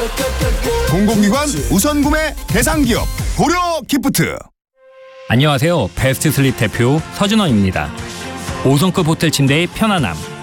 공공기관 우선구매 대상기업 고려기프트. 안녕하세요. 베스트 슬립 대표 서준원입니다. 5성급 호텔 침대의 편안함,